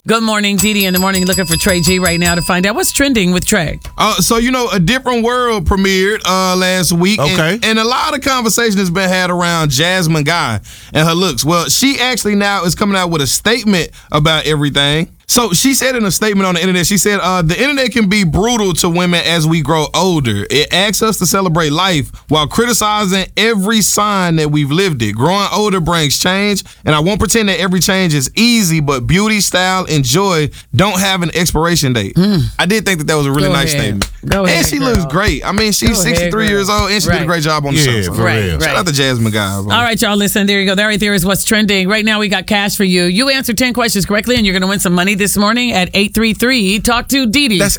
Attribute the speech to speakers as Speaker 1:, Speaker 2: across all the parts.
Speaker 1: Good morning, Didi in the morning. Looking for Trey G right now to find out what's trending with Trey.
Speaker 2: So, A Different World premiered last week.
Speaker 3: Okay.
Speaker 2: And a lot of conversation has been had around Jasmine Guy and her looks. Well, she actually now is coming out with a statement about everything. So she said in a statement on the internet, she said, the internet can be brutal to women as we grow older. It asks us to celebrate life while criticizing every sign that we've lived it. Growing older brings change, and I won't pretend that every change is easy, but beauty, style, and joy don't have an expiration date. I did think that was a really nice statement. And she looks great. I mean, she's 63 years old, and she did a great job on the show. So.
Speaker 3: For real.
Speaker 2: Shout out to Jasmine Guy.
Speaker 1: All right, y'all, listen, there you go. That right there is what's trending. Right now, we got cash for you. You answered 10 questions correctly, and you're going to win some money this morning at 833. Talk to Didi.
Speaker 3: That's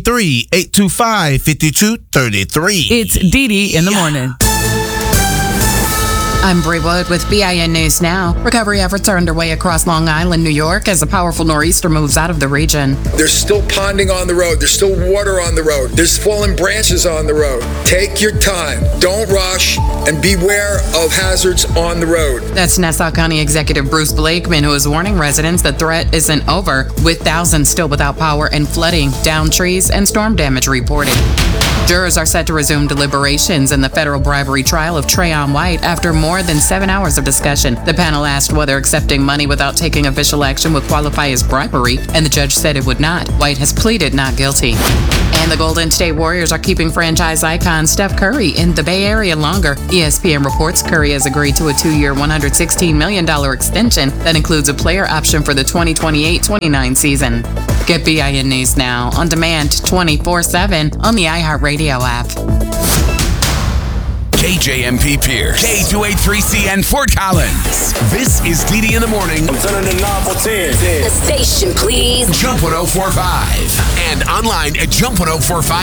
Speaker 3: 833-825-5233.
Speaker 1: It's Didi in the morning.
Speaker 4: I'm Bree Wood with BIN News Now. Recovery efforts are underway across Long Island, New York, as a powerful nor'easter moves out of the region.
Speaker 5: There's still ponding on the road. There's still water on the road. There's fallen branches on the road. Take your time. Don't rush, and beware of hazards on the road.
Speaker 4: That's Nassau County Executive Bruce Blakeman, who is warning residents the threat isn't over, with thousands still without power and flooding, downed trees, and storm damage reported. Jurors are set to resume deliberations in the federal bribery trial of Trayon White after more than 7 hours of discussion. The panel asked whether accepting money without taking official action would qualify as bribery, and the judge said it would not. White has pleaded not guilty. And the Golden State Warriors are keeping franchise icon Steph Curry in the Bay Area longer. ESPN reports Curry has agreed to a 2-year, $116 million extension that includes a player option for the 2028-29 season. Get BIN News Now on demand 24/7 on the iHeartRadio app.
Speaker 6: KJMP Pierce, K283CN Fort Collins. This is Didi in the morning.
Speaker 7: I'm turning the knob for 10.
Speaker 8: The station, please.
Speaker 6: Jump 1045 and online at jump1045.